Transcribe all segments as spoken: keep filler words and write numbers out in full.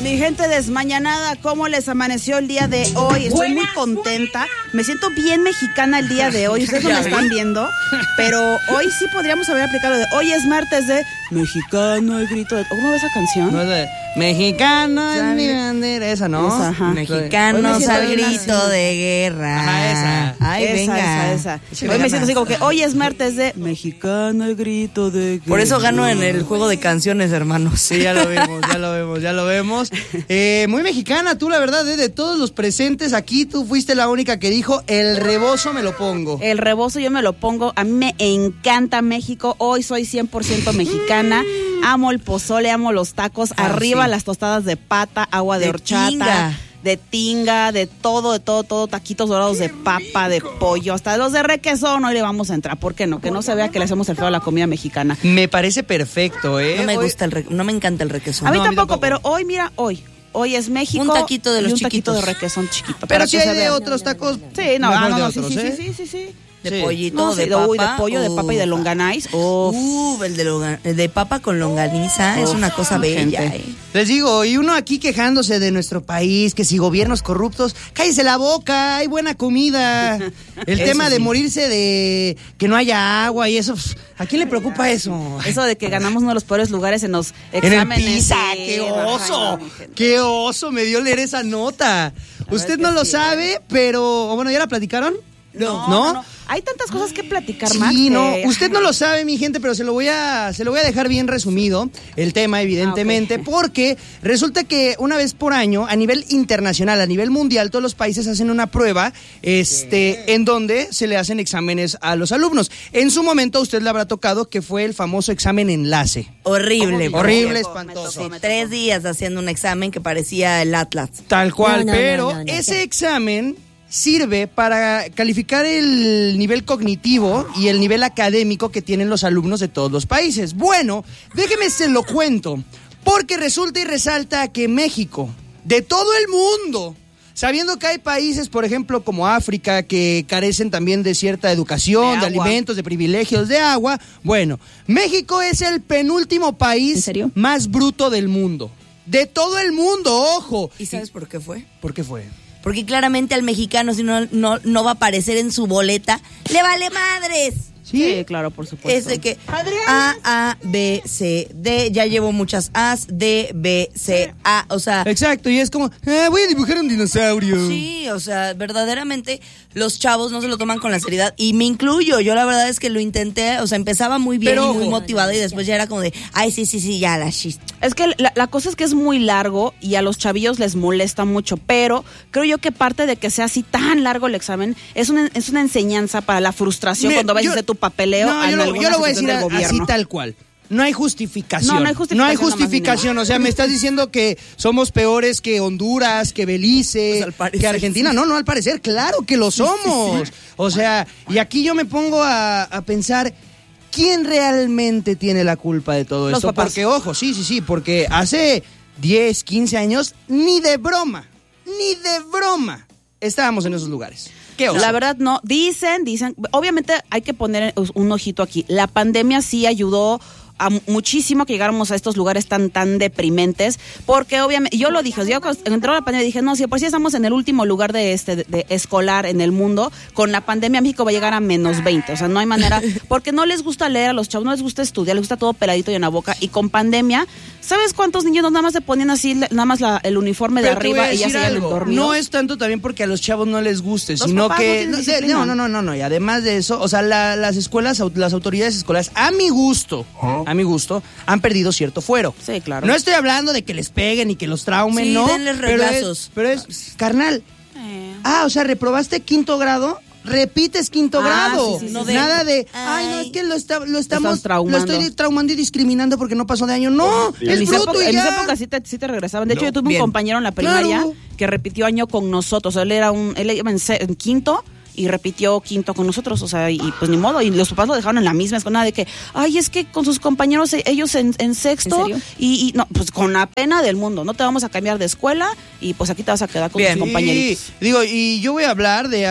Mi gente desmañanada, ¿cómo les amaneció el día de hoy? Estoy muy contenta, me siento bien mexicana el día de hoy. Ustedes no me están viendo, pero hoy sí podríamos haber aplicado de hoy es martes de mexicano, el grito de... ¿Cómo va esa canción? No es de mexicano es mi bandera, esa, ¿no? Esa, ajá. Mexicanos al grito así de guerra. Ajá, esa. Ay, esa, venga. esa, esa. Hoy me siento así como que hoy es martes de mexicano, el grito de guerra. Por eso gano en el juego de canciones, hermanos. Sí, ya lo vemos, ya lo vemos, ya lo vemos. Eh, muy mexicana tú, la verdad, ¿eh? De todos los presentes aquí, tú fuiste la única que dijo, el rebozo me lo pongo. El rebozo yo me lo pongo, a mí me encanta México, hoy soy cien por ciento mexicana, amo el pozole, amo los tacos, ah, arriba sí. Las tostadas de pata, agua de, de horchata. Tinga. De tinga, de todo, de todo, todo, taquitos dorados de papa, de pollo, hasta los de requesón, hoy le vamos a entrar, ¿por qué no? Que no se vea que le hacemos el feo a la comida mexicana. Me parece perfecto, ¿eh? No me hoy... gusta el re... no me encanta el requesón. A mí, no, tampoco, a mí tampoco, pero hoy, mira, hoy, hoy es México. Un taquito de los y un chiquitos. taquito de requesón chiquito. Pero si hay de otros tacos. Sí, no, ah, no, no, otros, sí, ¿eh? sí, sí, sí, sí. De sí. pollito, no, de sí, papa. Uy, de pollo, de papa y de longaniza. Uh, el de, longa, el de papa con longaniza Uf, es una cosa bella. Eh. Les digo, y uno aquí quejándose de nuestro país, que si gobiernos corruptos, cállese la boca, hay buena comida. El tema sí. de morirse de que no haya agua y eso, ¿a quién le preocupa eso? Eso de que ganamos uno de los peores lugares en los exámenes. En el PISA, qué oso, Ay, no, qué oso me dio leer esa nota. Usted no lo sí, sabe, ¿eh? Pero, bueno, ¿ya la platicaron? No, no, no, no. Hay tantas cosas que platicar, sí, Max. Sí, no, que... usted no lo sabe, mi gente, pero se lo voy a se lo voy a dejar bien resumido el tema, evidentemente, ah, okay. porque resulta que una vez por año, a nivel internacional, a nivel mundial, todos los países hacen una prueba, este, sí. en donde se le hacen exámenes a los alumnos. En su momento a usted le habrá tocado que fue el famoso examen enlace. Horrible, horrible, espantoso. Sí, tres días haciendo un examen que parecía el Atlas. Tal cual, no, no, pero no, no, no, ese no. examen sirve para calificar el nivel cognitivo y el nivel académico que tienen los alumnos de todos los países. Bueno, déjeme se lo cuento, porque resulta y resalta que México, de todo el mundo, sabiendo que hay países, por ejemplo, como África, que carecen también de cierta educación, de, de alimentos, de privilegios, de agua, bueno, México es el penúltimo país ¿En serio? más bruto del mundo. De todo el mundo, ojo. ¿Y sabes por qué fue? ¿Por qué fue? Porque claramente al mexicano, si no, no, no va a aparecer en su boleta, ¡le vale madres! Sí, sí, claro, por supuesto. Es de que A, A, B, C, D, ya llevo muchas A's, D, B, C, A, o sea... Exacto, y es como, eh, voy a dibujar un dinosaurio. Sí, o sea, verdaderamente los chavos no se lo toman con la seriedad, y me incluyo, yo la verdad es que lo intenté, o sea, empezaba muy bien Pero, y muy ojo, motivado, y después ya era como de, ay, sí, sí, sí, ya, la chiste. Es que la, la cosa es que es muy largo, y a los chavillos les molesta mucho, pero creo yo que parte de que sea así tan largo el examen, es una, es una enseñanza para la frustración. Me, cuando vayas a hacer tu papeleo no, en yo, lo, yo lo voy a decir así tal cual. No hay justificación. No, no hay justificación. No hay justificación. O sea, me estás diciendo que somos peores que Honduras, que Belice, pues que Argentina. Sí. No, no, al parecer, claro que lo somos. Sí, sí. O sea, y aquí yo me pongo a, a pensar, ¿quién realmente tiene la culpa de todo Los esto? papás. Porque, ojo, sí, sí, sí, porque hace diez, quince años, ni de broma, ni de broma, estábamos en esos lugares. La verdad no, dicen, dicen, obviamente hay que poner un ojito aquí, la pandemia sí ayudó a muchísimo que llegáramos a estos lugares tan tan deprimentes, porque obviamente, yo lo dije, yo cuando entró la pandemia dije, no, si por sí estamos en el último lugar de este de, de escolar en el mundo, con la pandemia México va a llegar a menos veinte, o sea, no hay manera, porque no les gusta leer a los chavos, no les gusta estudiar, les gusta todo peladito y en la boca, y con pandemia, ¿sabes cuántos niños nada más se ponían así, nada más la, el uniforme de Pero arriba y ya se iban dormidos? No es tanto también porque a los chavos no les guste, los sino que, no, no, no, no, no, no, y además de eso, o sea, la, las escuelas, las autoridades escolares, a mi gusto, ¿Ah? a mi gusto, han perdido cierto fuero. Sí, claro. No estoy hablando de que les peguen y que los traumen, sí, no. denles reglazos. Pero es, pero es carnal. Eh. Ah, o sea, ¿reprobaste quinto grado? Repites quinto ah, grado. Sí, sí, no de, Nada de, ay, ay, no, es que lo, está, lo estamos, lo estoy traumando y discriminando porque no pasó de año. No, sí. es en bruto época, y ya. En esa época sí te, sí te regresaban. De hecho, no, yo tuve bien. un compañero en la primaria claro. que repitió año con nosotros. Él era un, él iba en, en quinto y repitió quinto con nosotros, o sea, y, y pues ni modo, y los papás lo dejaron en la misma escuela de que, ay, es que con sus compañeros, ellos en, en sexto, ¿En y, y no, pues con la pena del mundo, no te vamos a cambiar de escuela, y pues aquí te vas a quedar con Bien. tus compañeritos. Sí, digo, y yo voy a hablar de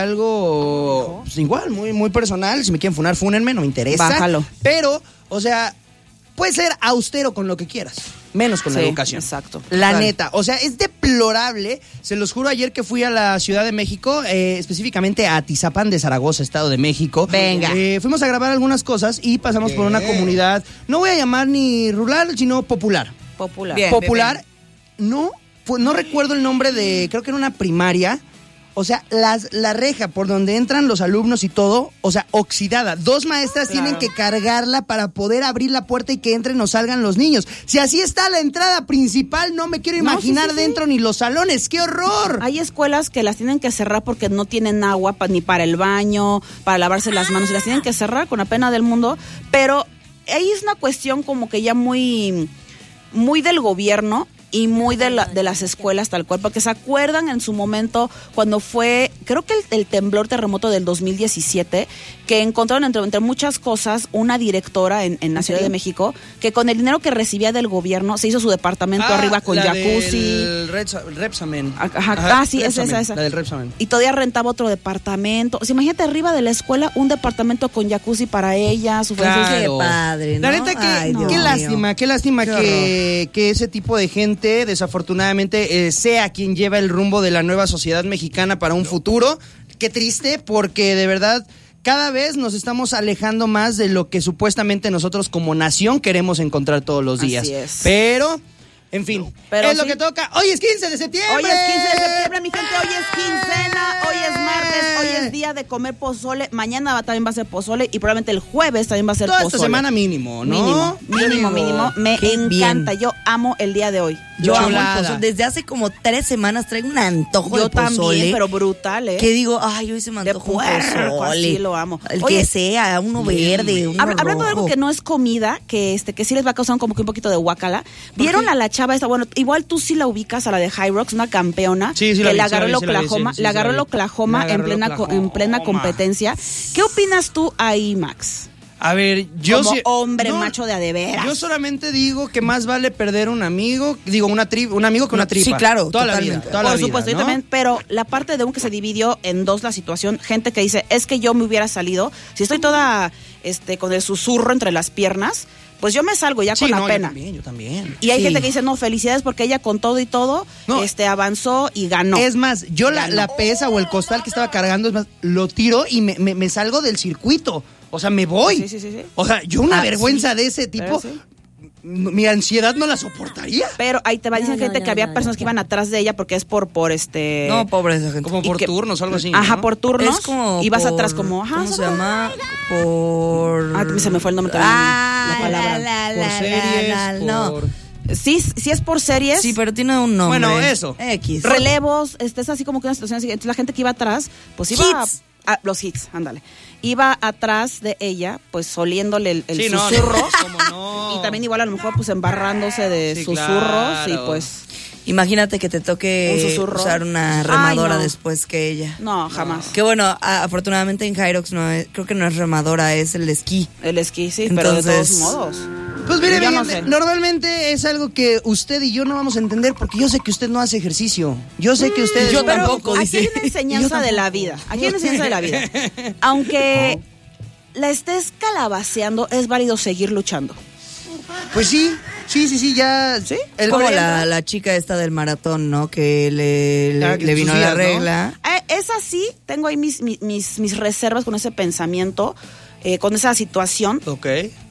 algo, pues igual, muy, muy personal, si me quieren funar, fúnenme, no me interesa. Bájalo. Pero, o sea, puedes ser austero con lo que quieras. menos con Sí, la educación. exacto. La Total. neta, o sea, es deplorable, se los juro, ayer que fui a la Ciudad de México, eh, específicamente a Atizapán de Zaragoza, Estado de México. Venga. Eh, fuimos a grabar algunas cosas y pasamos por una comunidad, no voy a llamar ni rural, sino popular. Popular. Bien. Popular, no, fue- no recuerdo el nombre de, creo que era una primaria. O sea, las, la reja por donde entran los alumnos y todo, o sea, oxidada. Dos maestras Claro. tienen que cargarla para poder abrir la puerta y que entren o salgan los niños. Si así está la entrada principal, no me quiero No, imaginar sí, sí, sí. dentro ni los salones. ¡Qué horror! Hay escuelas que las tienen que cerrar porque no tienen agua pa- ni para el baño, para lavarse las manos, y las tienen que cerrar con la pena del mundo, pero ahí es una cuestión como que ya muy, muy del gobierno y muy de, la, de las escuelas tal cual, porque se acuerdan en su momento cuando fue, creo que el, el temblor terremoto del dos mil diecisiete, que encontraron entre, entre muchas cosas una directora en, en la Ciudad de México que con el dinero que recibía del gobierno se hizo su departamento arriba con la jacuzzi. del Repsa- Repsamen. Ajá, ah, sí, esa, Repsamen, esa, esa. La del Repsamen. Y todavía rentaba otro departamento. O sea, imagínate arriba de la escuela un departamento con jacuzzi para ella, su Claro. felicidad. Qué padre, ¿no? La neta que, Ay, Dios qué mío. lástima, qué lástima Qué que, que ese tipo de gente desafortunadamente eh, sea quien lleva el rumbo de la nueva sociedad mexicana para un futuro. Qué triste, porque de verdad cada vez nos estamos alejando más de lo que supuestamente nosotros como nación queremos encontrar todos los días. Así es. Pero, en fin, Pero es lo sí. que toca. Hoy es quince de septiembre. Hoy es quince de septiembre, mi gente, hoy es quincena, hoy es martes, hoy es día de comer pozole, mañana va- también va a ser pozole y probablemente el jueves también va a ser Toda pozole. esta semana mínimo, ¿no? Mínimo, mínimo, mínimo. Me Qué encanta, bien. yo amo el día de hoy. Yo amo el Chulada. pozole. Desde hace como tres semanas traigo un antojo Yo de pozole. también, pero brutal, ¿eh? Que digo, ay, hoy se me De antoja un puerco, pozole. así lo amo. El Oye, que sea, uno verde, uno Hab- Hablando de algo rojo. que no es comida, que este que sí les va a causar como que un poquito de guacala. ¿Vieron a la chava esta? Bueno, igual tú sí la ubicas, a la de High Rocks, una campeona, Sí, sí la que vi, la sí la agarró vi, el sí la vi, Oklahoma, sí, sí, la sí la agarró el vi. Oklahoma La en agarró el plena co- en plena Oklahoma. competencia. ¿Qué opinas tú ahí, Max? A ver, yo Como sí- hombre no, macho de a de veras. Yo solamente digo que más vale perder un amigo, digo, una tri, un amigo que una tripa. Sí, claro, Toda la totalmente. vida, toda la Por vida, supuesto, ¿no? yo también, pero la parte de un que se dividió en dos la situación, gente que dice, es que yo me hubiera salido, si estoy toda este con el susurro entre las piernas, pues yo me salgo ya Sí, con la no, yo pena. también, yo también. Y hay Sí. gente que dice, no, felicidades porque ella con todo y todo, No. este avanzó y ganó. Es más, yo la, Ganó. la pesa o el costal que estaba cargando, es más, lo tiro y me, me- me salgo del circuito. O sea, me voy. Sí, sí, sí, sí. O sea, yo una Ah, vergüenza sí. de ese tipo, Pero sí. m- mi ansiedad no la soportaría. Pero ahí te va diciendo No, no, gente no, que había no, personas no. que iban atrás de ella porque es por por este No, pobre esa gente. Como y por que- turnos o algo así. Ajá, ¿no? por turnos. Es como y vas por- atrás como, ajá, ¿cómo se socorro. llama? Por... Ah, se me fue el nombre también. Ah, la palabra. la, la, Por la, series, la, la, no. por... Sí, sí es por series. Sí, pero tiene un nombre. Bueno, eso. X. relevos, este es así como que una situación así. Entonces la gente que iba atrás, pues iba Hits. a, a- los hits, ándale. Iba atrás de ella, pues oliéndole el, el Sí, no, susurro. no, cómo no. Y también igual a lo mejor pues embarrándose de Sí, susurros claro. y pues Imagínate que te toque Un susurro. usar una Ay, remadora no. después que ella. no, jamás. Que bueno, a- afortunadamente en Hyrox no es, creo que no es remadora, es el esquí. El esquí, sí, pero de Entonces- todos modos. Pues mire, Yo mi no gente, sé. normalmente es algo que usted y yo no vamos a entender porque yo sé que usted no hace ejercicio. Yo sé que usted... yo es- Pero tampoco, aquí dice. hay una enseñanza Yo de la tampoco. vida. Aquí hay una enseñanza de la vida. Aunque la estés calabaceando, es válido seguir luchando. Pues sí, sí, sí, sí, ya... ¿Sí? Es El como Oriente- la, la chica esta del maratón, ¿no? Que le, Ah, le, que le sus vino días, la ¿no? regla. Eh, es así, tengo ahí mis, mis, mis, mis reservas con ese pensamiento, eh, con esa situación, Ok.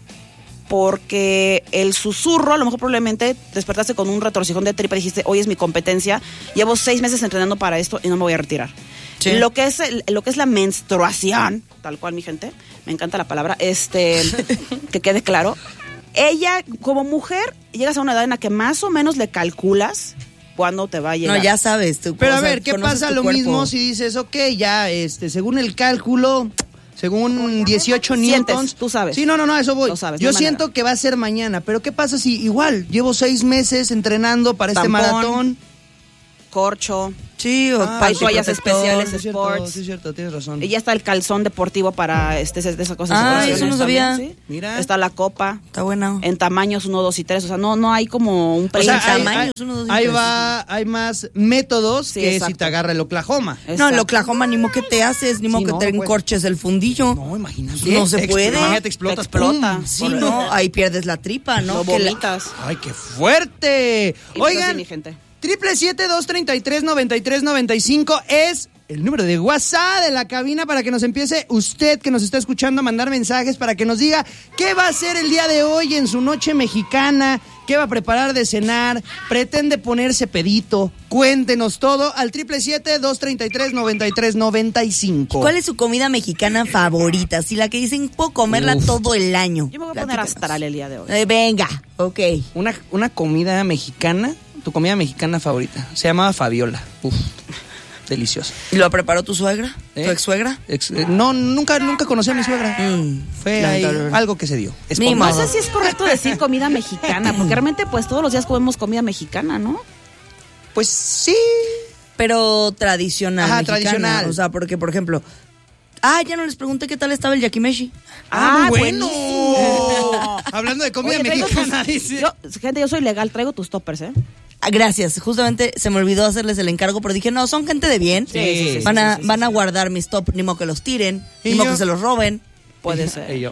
porque el susurro, a lo mejor probablemente despertaste con un retorcijón de tripa y dijiste, hoy es mi competencia, llevo seis meses entrenando para esto y no me voy a retirar. Sí. Lo que es el- lo que es la menstruación, tal cual mi gente, me encanta la palabra, este que quede claro. Ella, como mujer, llegas a una edad en la que más o menos le calculas cuándo te va a llegar. No, ya sabes. Tú, Pero o a sea, ver, ¿qué conoces pasa tu lo cuerpo. mismo si dices, ok, ya, este, según el cálculo, según dieciocho Sientes, newtons? tú sabes. Sí, no, no, no, a eso voy. Lo sabes, Yo no hay siento manera. que va a ser mañana, pero ¿qué pasa si igual llevo seis meses entrenando para este Tampón. maratón? corcho. Sí, o Ah, hay sí, toallas protector, especiales, sí es cierto, sports. sí es cierto, tienes razón. Y ya está el calzón deportivo para este, de esas cosas. Ah, de eso no también, sabía. ¿sí? Mira. Está la copa. Está bueno. En tamaños uno, dos y tres. O sea, no, no hay como un O precio. sea, hay, tamaños, hay- uno, dos y ahí tres. va, hay más métodos Sí, que exacto. si te agarra el Oklahoma. No, el Oklahoma ni modo que te haces, ni modo Sí, que no, te no puedes. encorches el fundillo. No, imagínate. No se Ex- puede. Imagínate, explotas. Te explota. ¡pum! Sí, no, ahí pierdes la tripa, ¿no? Lo Que la- vomitas. ¡Ay, qué fuerte! Y pues Oigan, así, mi gente. triple siete dos treinta y tres noventa y tres noventa y cinco es el número de WhatsApp de la cabina para que nos empiece usted que nos está escuchando a mandar mensajes para que nos diga qué va a hacer el día de hoy en su noche mexicana, qué va a preparar de cenar, pretende ponerse pedito. Cuéntenos todo al triple siete dos treinta y tres noventa y tres noventa y cinco. ¿Cuál es su comida mexicana favorita? Si la que dicen, puedo comerla Uf. todo el año. Yo me voy a poner Platícanos. astral el día de hoy. Eh, venga, ok. Una, una comida mexicana, tu comida mexicana favorita. Se llamaba Fabiola. Uf, delicioso. ¿Y lo preparó tu suegra? ¿Eh? ¿Tu ex suegra? Ex- eh, no, nunca, nunca conocí a mi suegra. Mm, Fue ahí lamentable. algo que se dio. Ni Espontáneo. No modo. sé si es correcto decir comida mexicana, porque realmente pues todos los días comemos comida mexicana, ¿no? Pues sí. Pero tradicional. Ajá, mexicana. tradicional. O sea, porque, por ejemplo. Ah, ya no les pregunté qué tal estaba el yakimeshi. Ah, muy bueno. buenísimo. Hablando de comida Oye, traigo mexicana, tus- dice. yo, gente, yo soy legal, traigo tus toppers, ¿eh? Ah, gracias. Justamente se me olvidó hacerles el encargo, pero dije, no, son gente de bien. Sí, sí, sí, van a, sí, sí, van a guardar mis top, ni modo que los tiren, Y ni modo yo- que se los roben. Puede ser. Y yo.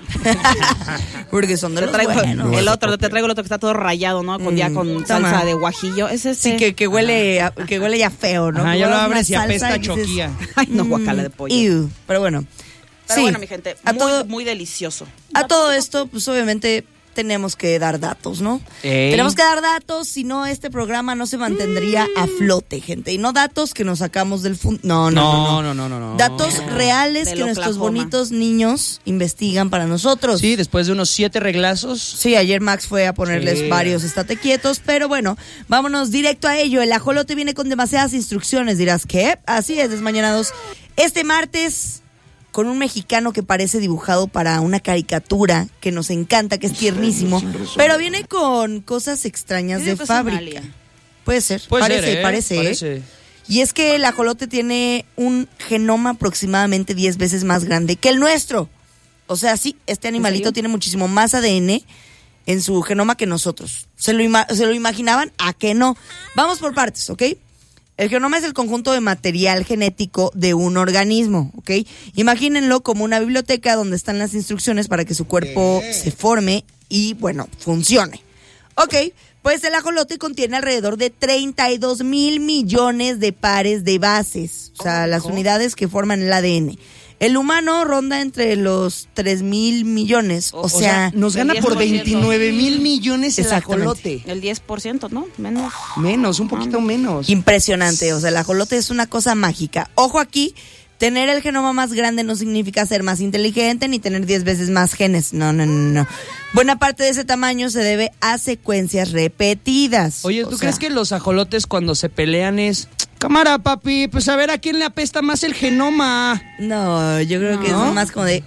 Porque son de Te los traigo buenos. el otro, te traigo el otro que está todo rayado, ¿no? Con, ya Mm, con toma. salsa de guajillo. Es este. Sí, que, que huele a- que huele ya feo, ¿no? Ajá, Que ya lo guardas abres y una apesta salsa a dices, choquía. Ay, no, guacala de pollo. ew. Pero bueno. Pero sí, bueno, mi gente, a muy, todo, muy delicioso. a todo esto, pues obviamente tenemos que dar datos, ¿no? Ey. Tenemos que dar datos, si no este programa no se mantendría a flote, gente. Y no datos que nos sacamos del fun... No, no, no. No, no, no, no, no. Datos reales Del que nuestros Oklahoma. bonitos niños investigan para nosotros. Sí, después de unos siete reglazos. Sí, ayer Max fue a ponerles Sí. varios estate quietos, pero bueno, vámonos directo a ello. El ajolote viene con demasiadas instrucciones, dirás, ¿qué? Así es, desmañanados. Este martes, con un mexicano que parece dibujado para una caricatura, que nos encanta, que es tiernísimo, pero viene con cosas extrañas Dice de que es fábrica. Somalia. Puede ser, Puede parece, ser, ¿eh? parece, ¿eh? Parece. Y es que el ajolote tiene un genoma aproximadamente diez veces más grande que el nuestro. O sea, sí, este animalito serio? tiene muchísimo más A D N en su genoma que nosotros. ¿Se lo, ima- ¿Se lo imaginaban? ¿A qué no? Vamos por partes, ¿ok? El genoma es el conjunto de material genético de un organismo, ¿ok? Imagínenlo como una biblioteca donde están las instrucciones para que su cuerpo se forme y, bueno, funcione. Ok, pues el ajolote contiene alrededor de treinta y dos mil millones de pares de bases, o sea, las unidades que forman el A D N. El humano ronda entre los tres mil millones, o, O sea, nos el gana por diez por ciento. veintinueve mil millones el Exactamente. ajolote. El diez por ciento, ¿no? Menos. Menos, un poquito menos. impresionante, o sea, el ajolote es una cosa mágica. Ojo aquí, tener el genoma más grande no significa ser más inteligente ni tener diez veces más genes, no, no, no, no. Buena parte de ese tamaño se debe a secuencias repetidas. Oye, O ¿tú sea, crees que los ajolotes cuando se pelean es... Cámara, papi, pues a ver a quién le apesta más el genoma? No, yo creo que ¿No? es más como de...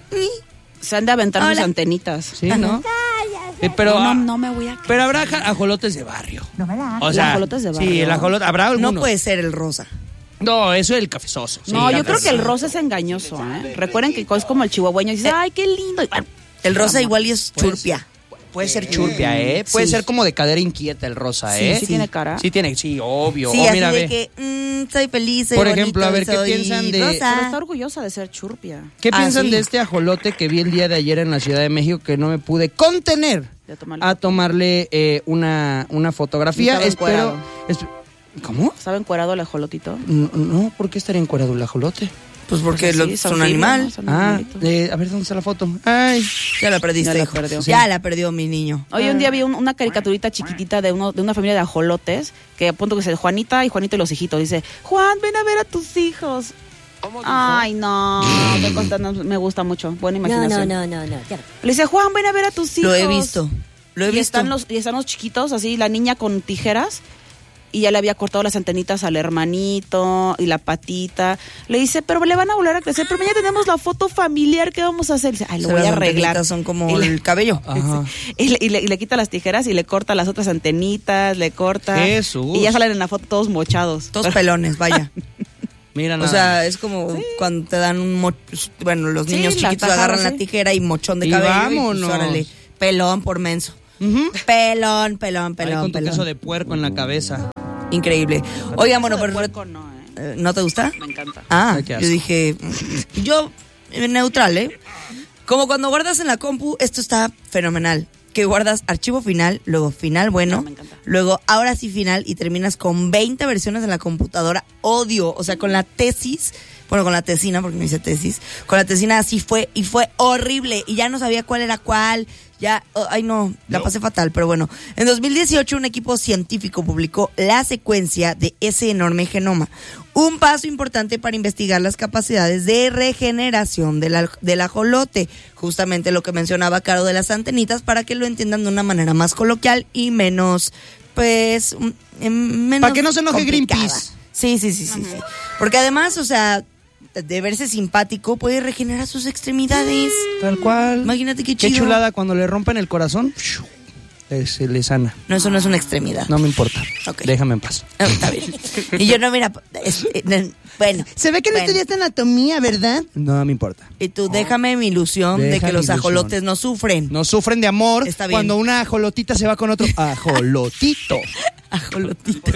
Se han de aventar sus Hola. antenitas. Sí, ¿no? Eh, pero, no, ah, no me voy a casar. pero habrá ja- ajolotes de barrio. No me la O sea, ajolotes de Sí, barrio. el ajolote, habrá algunos. No puede ser el rosa. No, eso es el cafezoso. sí, No, yo el creo que el cafezoso. rosa es engañoso, ¿eh? Recuerden que es como el chihuahueño y dices, ay, qué lindo. Y, bueno, El rosa igual y es Pues, churpia. Puede ser churpia, ¿eh? Puede Sí. ser como de cadera inquieta el rosa, Sí, ¿eh? sí tiene cara. Sí tiene, sí, obvio. Sí, Oh, así mira, de ve. que mm, soy feliz, soy Por bonito, ejemplo, a ver, ¿qué soy piensan de- rosa. pero está orgullosa de ser churpia. ¿Qué Ah, piensan sí. de este ajolote que vi el día de ayer en la Ciudad de México que no me pude contener De tomarle a tomarle eh, una, una fotografía? Estaba Espero. encuerado. esp- ¿Cómo? ¿Estaba encuerado el ajolotito? No, no, ¿por qué estaría encuerado el ajolote? Pues porque Pues lo- así, es son un finos, animal. ¿no? Son Ah, animalitos. eh, a ver, ¿dónde está la foto? Ay, Ya la perdiste, Ya la hijo. perdió. Ya la perdió mi niño. Oye, un día vi un- una caricaturita chiquitita de uno de una familia de ajolotes que a punto que dice Juanita y Juanito y los hijitos. Dice, Juan, ven a ver a tus hijos. Ay, no, qué cosa, no, me gusta mucho. Buena No, imaginación. no, no, no, no. ya. Le dice, Juan, ven a ver a tus hijos. Lo he visto. Lo he y visto. están los y están los chiquitos, así, la niña con tijeras. y ya le había cortado las antenitas al hermanito y la patita. Le dice, pero le van a volver a crecer, pero ya tenemos la foto familiar, ¿qué vamos a hacer? Dice, ay, lo O sea, voy a las arreglar. antenitas son como Y le- el cabello. Ajá. Y le, y, le, y le quita las tijeras y le corta las otras antenitas, le corta. Jesús. Y ya salen en la foto todos mochados. Todos pelones, vaya. Mira O nada sea, más. es como cuando te dan un mo- bueno, los Sí, niños la chiquitos tajada, agarran la sí. tijera y mochón de Y cabello. vámonos. Y pues, órale, pelón por menso. Ujú. Pelón, pelón, Ahí pelón, con tu pelón. queso de puerco en la cabeza. Increíble. Oigan, bueno, Eso de pero puerco no, ¿eh? eh, ¿no te gusta? Me encanta. Ah, Ay, qué yo asco. dije, mm, yo eh, neutral, ¿eh? Como cuando guardas en la compu, esto está fenomenal. Que guardas archivo final, luego final bueno, Ah, me encanta. luego ahora sí final y terminas con veinte versiones en la computadora. Odio, o sea, con la tesis, bueno, con la tesina, porque no hice tesis, con la tesina así fue y fue horrible y ya no sabía cuál era cuál. Ya, oh, ay no, la pasé fatal, pero bueno. En dos mil dieciocho un equipo científico publicó la secuencia de ese enorme genoma. Un paso importante para investigar las capacidades de regeneración del, al- del ajolote. Justamente lo que mencionaba Caro de las antenitas, para que lo entiendan de una manera más coloquial y menos, pues, mm, em, menos Para que no se enoje complicada. Greenpeace. Sí, sí, sí, sí, sí. Porque además, o sea, de verse simpático, puede regenerar sus extremidades. Tal cual. Imagínate qué Qué chido. chulada cuando le rompen el corazón. eh, Se le sana. No, eso no es una extremidad. No me importa. Ok. Déjame en paz. Ah, está bien. Y yo no, mira, es- eh, no, bueno. Se ve que no bueno. estudiaste anatomía, ¿verdad? No me importa. Y tú, déjame mi ilusión de Deja que mi los ilusión. ajolotes no sufren. No sufren de amor Está bien. cuando una ajolotita se va con otro ajolotito. Ajolotito.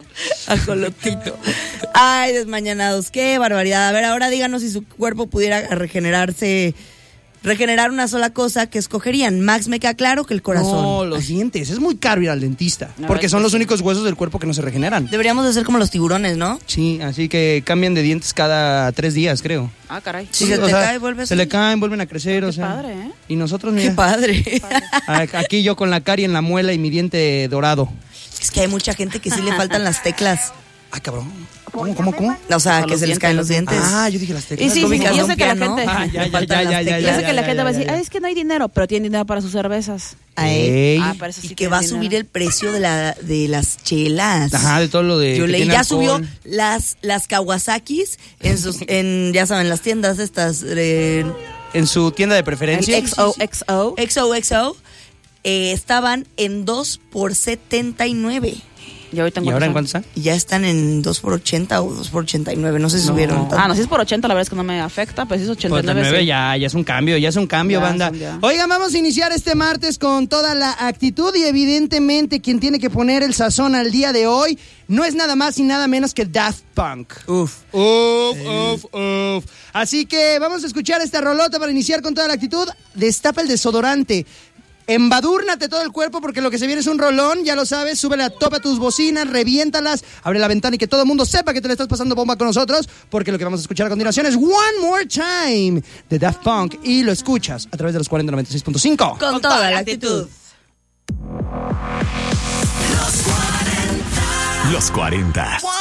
Ajolotito. Ay, desmañanados, qué barbaridad. A ver, ahora díganos si su cuerpo pudiera regenerarse, regenerar una sola cosa, que escogerían. Max, me queda claro que el corazón. No, los dientes. Es muy caro ir al dentista. verdad Porque son que los sí. únicos huesos del cuerpo que no se regeneran. Deberíamos de ser como los tiburones, ¿no? Sí, así que cambian de dientes cada tres días, creo. Ah, caray. Si se o te sea, cae, vuelve a Se le salir. caen, vuelven a crecer, o Qué sea. padre, ¿eh? Y nosotros, Qué mira. padre. a- Aquí yo con la carie en la muela y mi diente dorado. Es que hay mucha gente que sí le faltan las teclas. Ah, cabrón. ¿Cómo, cómo, cómo? O sea, O que los se les dientes, caen los los dientes. Ah, yo dije las Y teclas. sí, ¿Cómo sí, ubicas yo un sé que la piano? gente... Ah, ya, Le ya, faltan ya, las ya, ya, teclas. Yo sé que la ya, gente ya, va a decir, ya. ay, es que no hay dinero, pero tienen dinero para sus cervezas. A él. Ey. Ah, para eso sí Y que va a tienen subir dinero. el precio de la de las chelas. Ajá, de todo lo de. Yo que leí, tiene ya alcohol. subió las, las Kawasakis en sus, en, ya saben, las tiendas estas, eh, En su tienda de El preferencia. X O X O. X O X O, eh, estaban en dos por setenta y nueve. ¿Y ahorita en ¿Y ahora en cuánto cuánto está? Y ya están en dos por ochenta o dos por ochenta y nueve, no sé si subieron tanto. Ah, no, si es por ochenta, la verdad es que no me afecta, pero si es ochenta y nueve, ochenta y nueve sí. ya, ya es un cambio, ya es un cambio, Ya, banda. son ya. Oigan, vamos a iniciar este martes con toda la actitud y evidentemente quien tiene que poner el sazón al día de hoy no es nada más y nada menos que Daft Punk. Uf. Uf, uf, uf. Así que vamos a escuchar esta rolota para iniciar con toda la actitud. Destapa el desodorante. Embadúrnate todo el cuerpo porque lo que se viene es un rolón, ya lo sabes, súbele a tope a tus bocinas, reviéntalas, abre la ventana y que todo el mundo sepa que te le estás pasando bomba con nosotros, porque lo que vamos a escuchar a continuación es One More Time de Daft Punk y lo escuchas a través de los cuarenta noventa y seis punto cinco. Con, toda la actitud. Los cuarenta.